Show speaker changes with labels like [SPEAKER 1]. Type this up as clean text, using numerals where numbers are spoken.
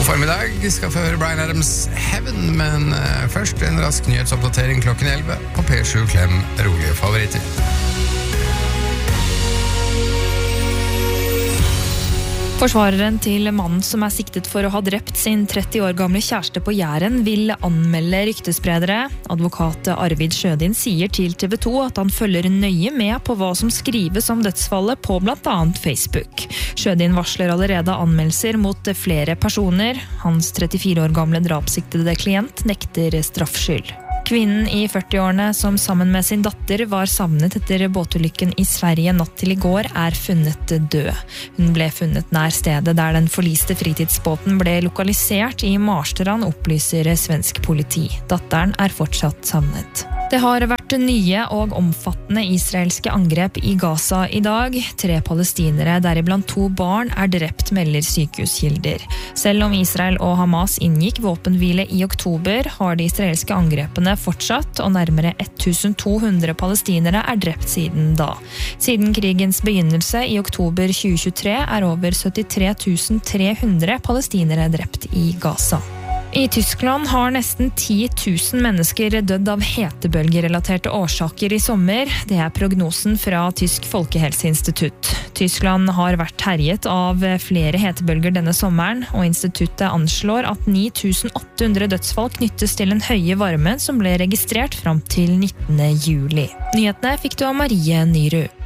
[SPEAKER 1] Formiddag skal få høre Bryan Adams Heaven, men først en rask nyhetsoppdatering klokken 11 på P7 Klem rolige favoritter.
[SPEAKER 2] Forsvareren til mannen som siktet for å ha drept sin 30 år gamle kjæreste på Jæren vil anmelde ryktespredere. Advokat Arvid Sjødin sier til TV 2 at han følger nøye med på hva som skrives om dødsfallet på blant annet Facebook. Sjødin varsler allerede anmeldelser mot flere personer. Hans 34 år gamle drapssiktede klient nekter straffskyld. Kvinnen i 40-årene som sammen med sin datter var savnet etter båtulykken i Sverige natt til i går funnet død. Hun ble funnet nær stedet der den forliste fritidsbåten ble lokalisert i Marstrand, opplyser svensk politi. Datteren fortsatt savnet. Det har vært nye og omfattende israelske angrep i Gaza i dag. 3 palestinere, deriblant 2 barn, drept, melder sykehuskilder. Selv om Israel og Hamas inngikk våpenhvile i oktober, har de israelske angrepene fortsatt, og nærmere 1200 palestinere drept siden da. Siden krigens begynnelse i oktober 2023 over 73 300 palestinere drept i Gaza. I Tyskland har nesten 10 000 mennesker dødd av hetebølgerelaterte årsaker i sommer. Det prognosen fra Tysk Folkehelseinstitutt. Tyskland har vært herjet av flere hetebølger denne sommeren, og instituttet anslår at 9800 dødsfall knyttes til en høye varme som ble registrert fram til 19. juli. Nyhetene fikk du av Marie Nyrud.